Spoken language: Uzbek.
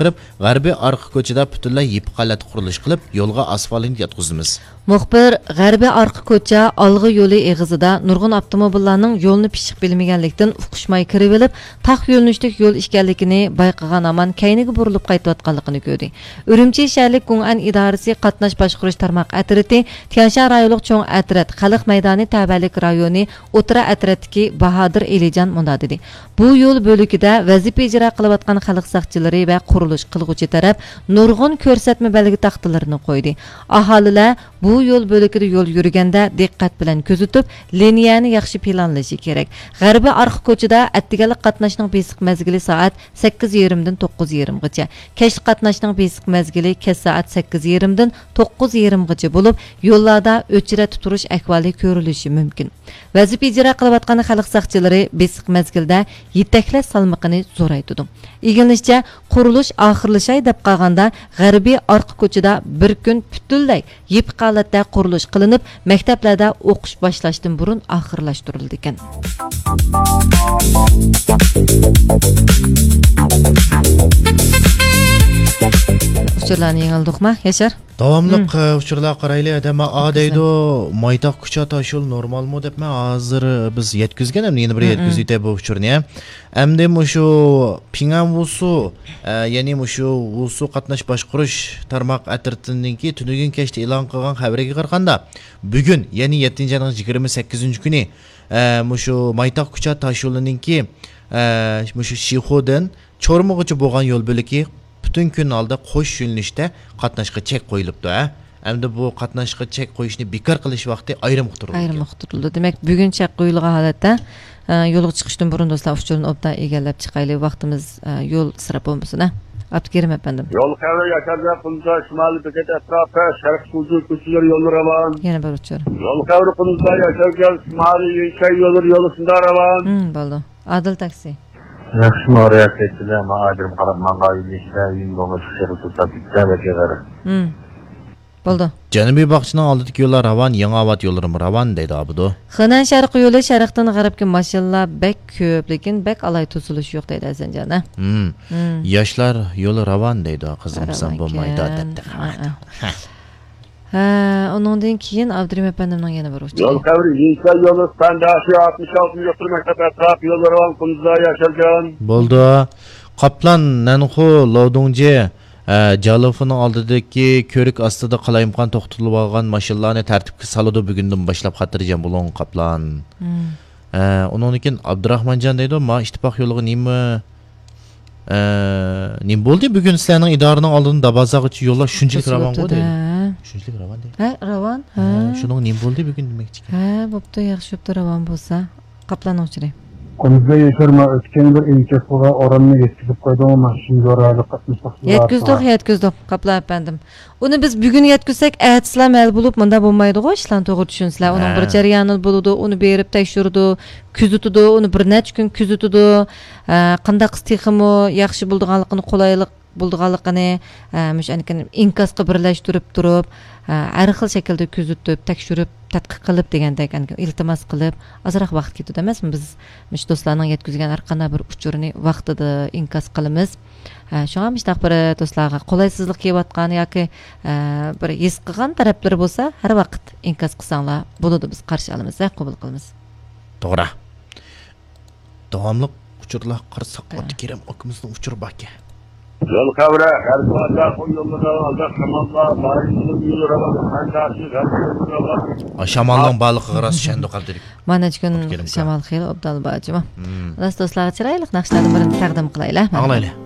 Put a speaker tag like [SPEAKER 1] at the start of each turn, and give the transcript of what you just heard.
[SPEAKER 1] chiqarib, g'arbiy orqa ko'chada butunlay yipqalat qurilish qilib, yo'lga asfalt yotqizamiz.
[SPEAKER 2] Muxbir g'arbiy orqa ko'cha olg'i yo'li eg'izida nurg'un avtomobillarning yo'lni pishiq bilmaganlikdan uqishmay kirib olib, taq yo'lnishlik yo'l ishganligini bayqagan aman kayniga burilib qaytayotganligini ko'rdi. Urumchi shaharlik Gung'an idorasi qatnash boshqarish tarmoq atrati Tianshan rayonlik cho'ng atrat Xalq maydoni tabalik rayoni o'tira atratdagi Bahodir Elijon munda dedi. Bu yo'l bo'ligida vazifa ijro qilayotgan xalq saqchilari va qurilish qilguvchi taraf nurg'un ko'rsatma belgi taxtalarini qo'ydi. Aholilar bu yo'l bo'ligida yo'l yurganda diqqat bilan kuzatib, liniyani yaxshi planlashi kerak. G'arbiy orqa ko'chada attigalik qatnashning besiq mezgili soat 8:30 dan 9:30 gacha. Kechki qatnashning besiq mezgili kech soat 8:30 dan 9:30 gacha bo'lib, yo'llarda o'chira tutirish ahvoli ko'rilishi mumkin. Vazifa ijro qilayotgan xalq saqchilari besiq mezgilda yetaklash salmoqini zo'raytdi. Iginishcha qurilish oxirlashay deb qolganda g'arbiy orqa ko'chada bir kun butunlay yipqalatda qurilish qilinib, maktablarda o'qish boshlashdan burun oxirlashtirildi ekan. Uchurlarni yengildikmi, Yashar?
[SPEAKER 1] Davamlıq uçurlar qaraylı adama adaydı maytaq kucha taşıl normalmi debme hazır biz yetkizgen hem yeni bir yetkiziydi bu uçurni. Emde muşu pingan vusu yani muşu vusu qatnaş başquruş tarmaq atirtindinki tünügün keşti ilan qilgan xabarga qaraganda bugün yani 7 ayning 28-kuni muşu maytaq kucha taşılıninki muşu Şixodan Chormog'icha bo'lgan yo'l bo'ligi bütün gün alda qo'sh yo'nalishda qatnashga chek qo'yilibdi. Endi bu qatnashga chek qo'yishni bekor qilish vaqti ayrim qildirildi.
[SPEAKER 2] Ayrim qildirildi. Demak, bugun chek qo'yilgan holatda yo'lga chiqishdan burun do'stlar uchun obdan egallab chiqaylik. Vaqtimiz yo'l sirab bo'lmasin. Abdukerim efendim.
[SPEAKER 3] Yol kavra Yaşarga Qunza Şimali Bekat etrafı Şarq Kuzu Kusular yolu ravan.
[SPEAKER 2] Yana bir uçur.
[SPEAKER 3] Yol kavra Qunza Yaşarga Şimali Yüksek yolunda ravan.
[SPEAKER 2] Bo'ldi. Adil taksi.
[SPEAKER 4] Yaxshi murojaat etdilar, ammo ajrim qaramanga yeyishlar, yingomga chiqib tutatibdi va keladi.
[SPEAKER 2] Bo'ldi.
[SPEAKER 1] Janubiy bog'chining oldidagi yo'llar ravan, Yangiobod yo'lari ravan deydi abudu.
[SPEAKER 2] Xinan sharq yo'li sharqdan g'arbga mashinalar bek ko'p, lekin bek alay to'silish yo'q deydi Azanjana.
[SPEAKER 1] Yoshlar yo'li ravan deydi, qizim sen bo'lmaydi debdi.
[SPEAKER 2] Ondan keyin Abdurim efendimning yana bir uçur.
[SPEAKER 3] Yol kavra Yüksek yolu Standaşı 66 metre mektep etraf yolu ravan Qunza Yaşargan.
[SPEAKER 1] Bo'ldi. Qaplan Nanxu Lodongje Jalofining oldidagi ko'rik ostida qalayimqon to'xtatilib olgan mashinalarni tartibga soladi bugundan boshlab xotirjam bo'ling Qaplan. Undan keyin Abdurahmonjon deydi, "Ma ittifoq yo'liga nima bo'ldi? Bugun sizlarning idoraning oldida dabazag'ichi yo'llar shunchalik ravan qo'ydi." Shunchalik ravan deydi.
[SPEAKER 2] Ravan.
[SPEAKER 1] Shuning nima bo'ldi bugun demoqchi.
[SPEAKER 2] Bo'pti, yaxshi bo'pti ravan bo'lsa, Qaplan o'chiri.
[SPEAKER 4] Qonunga yaşarma ötken bir inkasıga oranını yetkizip koydum ama şimdi orada qatnashmoqchilar.
[SPEAKER 2] Yetkizdik, Qaplan efendim. Uni biz bugun yetkizsak, aytsizlar mal bo'lib, menda bo'lmaydi-ku, ishlarni to'g'ri tushunsizlar. Uning bir jarayoni bo'ladi, uni berib tekshirdi, kuzatdi, uni bir necha kun kuzatdi. Qanday qistiximi yaxshi bo'lganligini, qulaylik bo'lganligini, mushanikin inkasga birlashtirib turib, har xil shaklda kuzatib, tekshirib, tadqiq qilib degandek, iltimos qilib, ozroq vaqt ketadi emasmi? Biz mush do'stlarning yetkazgan har qanday bir uchurini vaqtida inkas qilamiz. Shunga mishtaq bir do'stlarga qolaysizlik kelayotgan yoki bir his qilgan taraflar bo'lsa, har vaqt inkas qilsanglar bo'ladi, biz qarshi olamiz, qabul qilamiz.
[SPEAKER 1] To'g'ri. Davomli uchurlar qirsoq Abdukerim okamizning uchur baki.
[SPEAKER 3] Yol kavra Erdoğan'da yollara alda Şamallar, Bayınlı yolu ravan, Handaşı, Gazete ravan.
[SPEAKER 1] Şamalning balığı g'aras shando qaldirik.
[SPEAKER 2] Mana kun Shamal xil Abdal bajima. Do'stlar, chiroyli naqshlarni birini taqdim qilaylik.
[SPEAKER 1] Anglaylik.